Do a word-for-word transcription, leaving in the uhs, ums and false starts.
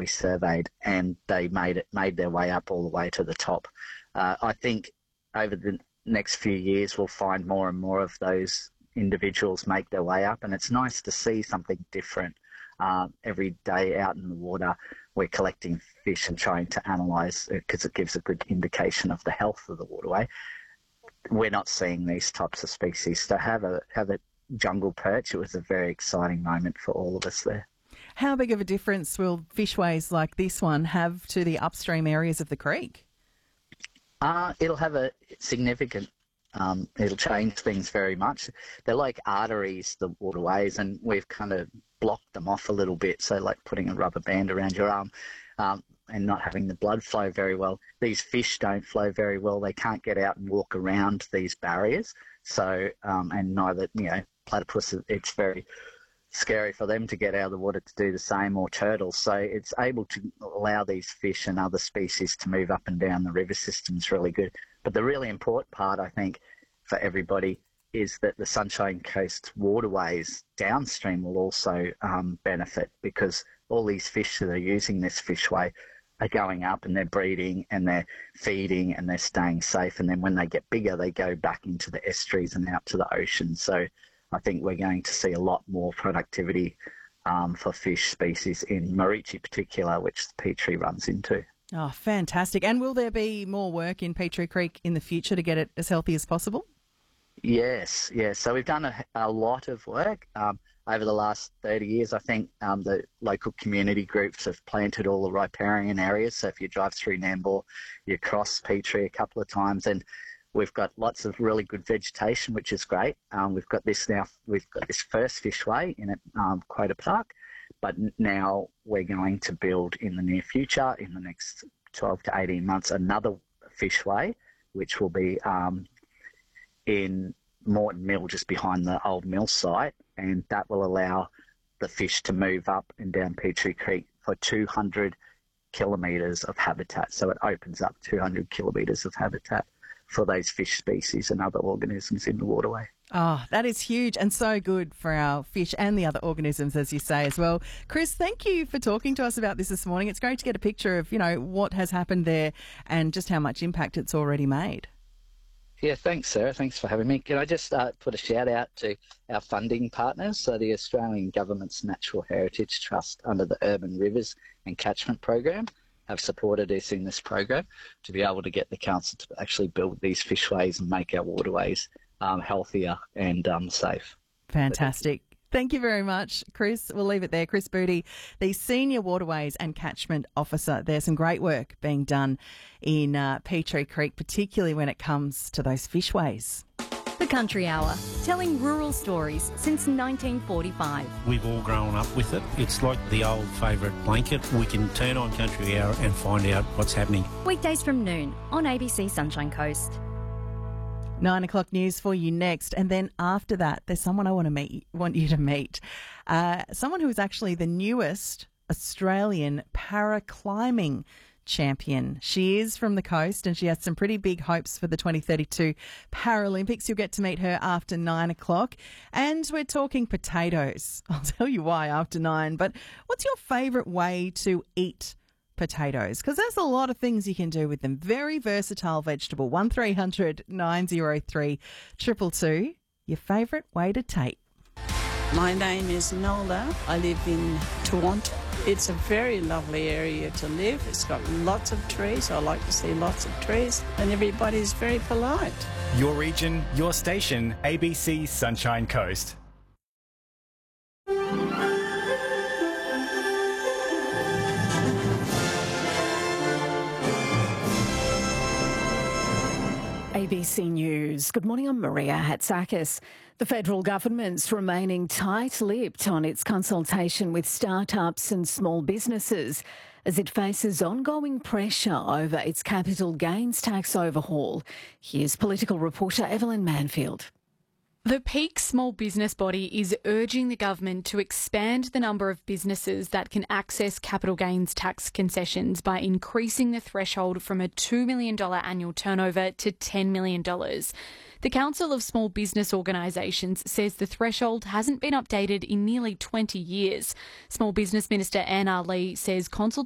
we surveyed, and they made it made their way up all the way to the top. Uh, I think over the next few years we'll find more and more of those individuals make their way up, and it's nice to see something different. Uh, every day out in the water, we're collecting fish and trying to analyse it because it gives a good indication of the health of the waterway. We're not seeing these types of species. To have a have a jungle perch, it was a very exciting moment for all of us there. How big of a difference will fishways like this one have to the upstream areas of the creek? Uh, it'll have a significant Um, it'll change things very much. They're like arteries, the waterways, and we've kind of blocked them off a little bit. So like putting a rubber band around your arm um, and not having the blood flow very well. These fish don't flow very well. They can't get out and walk around these barriers. So, um, and neither, you know, platypus, it's very scary for them to get out of the water to do the same, or turtles. So it's able to allow these fish and other species to move up and down the river system is really good. But the really important part, I think, for everybody is that the Sunshine Coast waterways downstream will also um, benefit, because all these fish that are using this fishway are going up and they're breeding and they're feeding and they're staying safe. And then when they get bigger, they go back into the estuaries and out to the ocean. So I think we're going to see a lot more productivity um, for fish species in Marichi particular, which the Petrie runs into. Oh, fantastic. And will there be more work in Petrie Creek in the future to get it as healthy as possible? Yes, yes. So we've done a, a lot of work um, over the last thirty years. I think um, the local community groups have planted all the riparian areas. So if you drive through Nambour, you cross Petrie a couple of times, and we've got lots of really good vegetation, which is great. Um, we've got this now. We've got this first fishway in um, Quota Park, but now we're going to build in the near future, in the next twelve to eighteen months, another fishway, which will be um, in Moreton Mill, just behind the old mill site, and that will allow the fish to move up and down Petrie Creek for two hundred kilometres of habitat. So it opens up two hundred kilometres of habitat for those fish species and other organisms in the waterway. Oh, that is huge and so good for our fish and the other organisms, as you say, as well. Chris, thank you for talking to us about this this morning. It's great to get a picture of, you know, what has happened there and just how much impact it's already made. Yeah, thanks, Sarah. Thanks for having me. Can I just uh, put a shout out to our funding partners? So the Australian Government's Natural Heritage Trust, under the Urban Rivers and Catchment Program, have supported us in this program to be able to get the council to actually build these fishways and make our waterways um, healthier and um, safe. Fantastic. Thank you very much, Chris. We'll leave it there. Chris Booty, the Senior Waterways and Catchment Officer. There's some great work being done in uh, Petrie Creek, particularly when it comes to those fishways. The Country Hour, telling rural stories since nineteen forty-five. We've all grown up with it. It's like the old favourite blanket. We can turn on Country Hour and find out what's happening. Weekdays from noon on A B C Sunshine Coast. Nine o'clock news for you next, and then after that, there's someone I want to meet. Want you to meet, uh, someone who is actually the newest Australian paraclimbing champion. She is from the coast, and she has some pretty big hopes for the twenty thirty-two Paralympics. You'll get to meet her after nine o'clock, and we're talking potatoes. I'll tell you why after nine. But what's your favourite way to eat potatoes? Because there's a lot of things you can do with them. Very versatile vegetable. one three hundred nine oh three two two two. Your favourite way to take. My name is Nola. I live in Toronto. It's a very lovely area to live. It's got lots of trees. I like to see lots of trees, and everybody's very polite. Your region, your station, A B C Sunshine Coast. A B C News. Good morning, I'm Maria Hatzakis. The federal government's remaining tight-lipped on its consultation with startups and small businesses as it faces ongoing pressure over its capital gains tax overhaul. Here's political reporter Evelyn Manfield. The Peak Small Business Body is urging the government to expand the number of businesses that can access capital gains tax concessions by increasing the threshold from a two million dollars annual turnover to ten million dollars. The Council of Small Business Organisations says the threshold hasn't been updated in nearly twenty years. Small Business Minister Anna Lee says consultation